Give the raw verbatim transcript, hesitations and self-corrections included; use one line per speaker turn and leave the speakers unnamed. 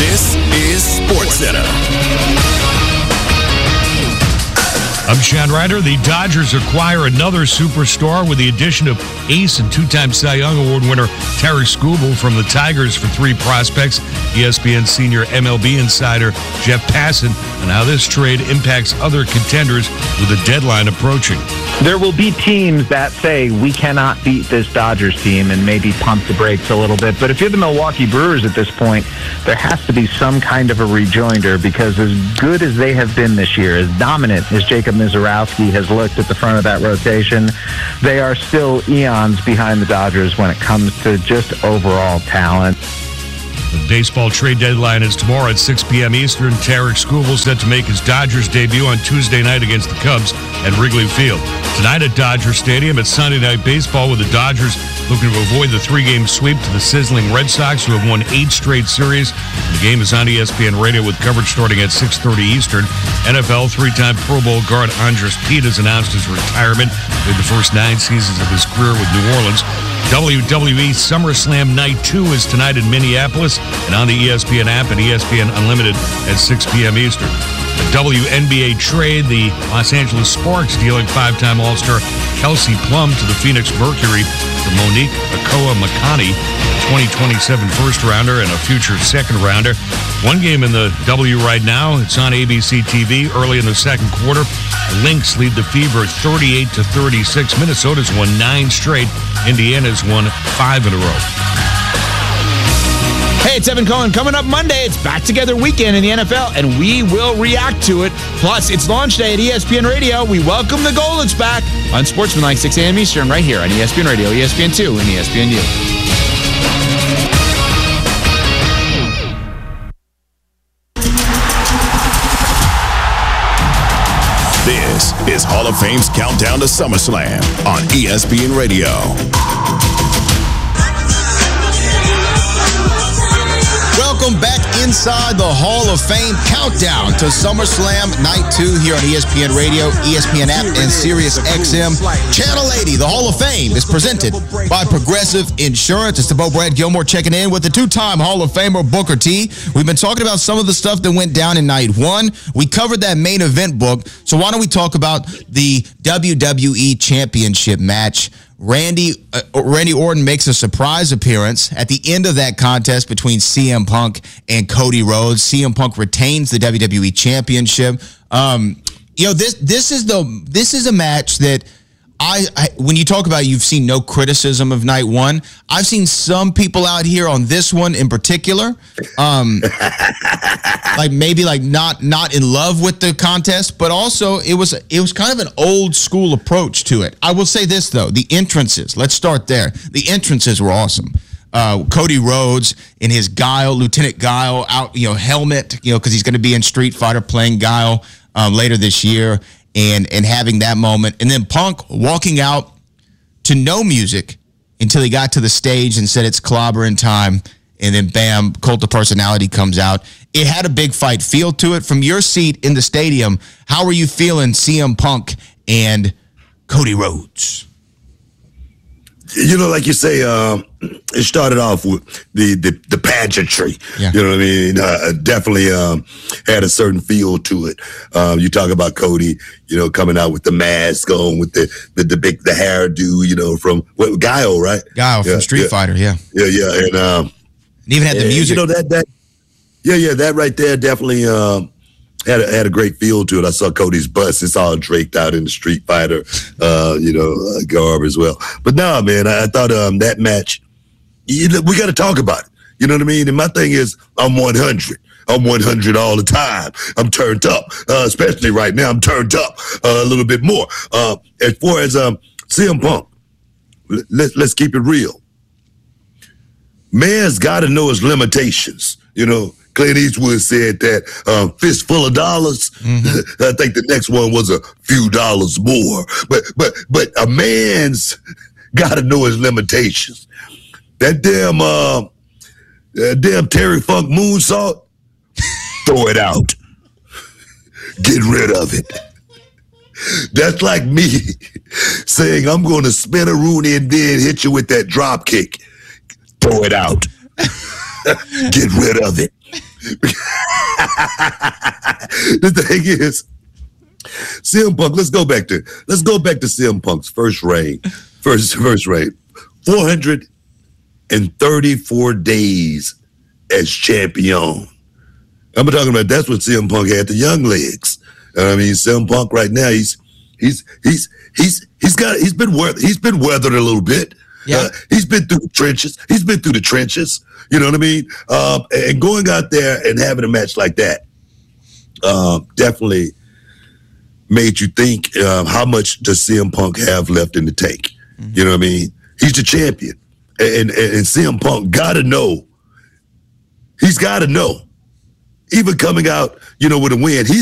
This is SportsCenter.
I'm Sean Ryder. The Dodgers acquire another superstar with the addition of ace and two-time Cy Young Award winner Tarik Skubal from the Tigers for three prospects. E S P N senior M L B insider Jeff Passan on how this trade impacts other contenders with the deadline approaching.
There will be teams that say we cannot beat this Dodgers team and maybe pump the brakes a little bit. But if you're the Milwaukee Brewers at this point, there has to be some kind of a rejoinder, because as good as they have been this year, as dominant as Jacob Mizorowski has looked at the front of that rotation, they are still eons behind the Dodgers when it comes to just overall talent.
The baseball trade deadline is tomorrow at six p.m. Eastern. Tarik Skubal set to make his Dodgers debut on Tuesday night against the Cubs at Wrigley Field. Tonight at Dodger Stadium, it's Sunday Night Baseball, with the Dodgers looking to avoid the three-game sweep to the sizzling Red Sox, who have won eight straight series. The game is on E S P N Radio with coverage starting at six thirty Eastern. N F L three-time Pro Bowl guard Andres Pete has announced his retirement. Played the first nine seasons of his career with New Orleans. W W E SummerSlam Night two is tonight in Minneapolis and on the E S P N app and E S P N Unlimited at six p.m. Eastern. The W N B A trade, the Los Angeles Sparks dealing five-time All-Star Kelsey Plum to the Phoenix Mercury for Monique Akoa-Makani, twenty twenty-seven first-rounder and a future second-rounder. One game in the W right now. It's on A B C T V early in the second quarter. The Lynx lead the Fever thirty-eight to thirty-six. Minnesota's won nine straight. Indiana's won five in a row.
Hey, it's Evan Cohen. Coming up Monday, it's Back Together Weekend in the N F L, and we will react to it. Plus, it's launch day at E S P N Radio. We welcome the Goldens back on Sportsmanlike, six a.m. Eastern, right here on E S P N Radio, E S P N two, and E S P N U.
This is Hall of Fame's Countdown to SummerSlam on E S P N Radio.
Welcome back inside the Hall of Fame countdown to SummerSlam Night two here on E S P N Radio, E S P N app, and Sirius X M. Channel eighty, the Hall of Fame, is presented by Progressive Insurance. It's the Bo Brad Gilmore checking in with the two-time Hall of Famer Booker T. We've been talking about some of the stuff that went down in Night one. We covered that main event book, so why don't we talk about the W W E Championship match? Randy uh, Randy Orton makes a surprise appearance at the end of that contest between C M Punk and Cody Rhodes. C M Punk retains the W W E Championship. Um, you know, this this is the this is a match that I, I when you talk about you've seen no criticism of Night one. I've seen some people out here on this one in particular, um, like maybe like not not in love with the contest, but also it was it was kind of an old school approach to it. I will say this though, the entrances. Let's start there. The entrances were awesome. Uh, Cody Rhodes in his Guile, Lieutenant Guile, out you know helmet, you know because he's going to be in Street Fighter playing Guile um, later this year, and and having that moment, and then Punk walking out to no music until he got to the stage and said it's clobbering time, and then bam, Cult of Personality comes out. It had a big fight feel to it. From your seat in the stadium, how are you feeling C M Punk and Cody Rhodes?
You know, like you say, um, it started off with the the, the pageantry. Yeah. You know what I mean? Uh, definitely um, had a certain feel to it. Um, you talk about Cody, you know, coming out with the mask on, with the the, the big the hairdo, you know, from what, Guile, right?
Guile from
yeah,
Street
yeah.
Fighter, yeah,
yeah, yeah, and, um,
and even had the
and,
music.
You know that that, yeah, yeah, that right there definitely. Um, Had a, had a great feel to it. I saw Cody's bus. It's all draped out in the Street Fighter, uh, you know, uh, garb as well. But no, man, I, I thought um, that match, you, we got to talk about it. You know what I mean? And my thing is, I'm one hundred. I'm one hundred all the time. I'm turned up, uh, especially right now. I'm turned up uh, a little bit more. Uh, as far as um, C M Punk, let's let's keep it real. Man's got to know his limitations. You know. Clint Eastwood said that um, fistful of dollars. Mm-hmm. I think the next one was a few dollars more. But but but a man's got to know his limitations. That damn uh, that damn Terry Funk moonsault, throw it out. Get rid of it. That's like me saying I'm going to spin a Rooney and then hit you with that drop kick. Throw it out. Get rid of it. The thing is, C M Punk, let's go back to let's go back to C M Punk's first reign. First first reign. four hundred thirty-four days as champion. I'm talking about that's what C M Punk had, the young legs. I mean, C M Punk right now, he's he's he's he's he's got he's been weathered he's been weathered a little bit. Yeah. Uh, he's been through the trenches. He's been through the trenches. You know what I mean? Um, and going out there and having a match like that um, definitely made you think, uh, how much does C M Punk have left in the tank? Mm-hmm. You know what I mean? He's the champion. And, and, and C M Punk got to know. He's got to know. Even coming out, you know, with a win, he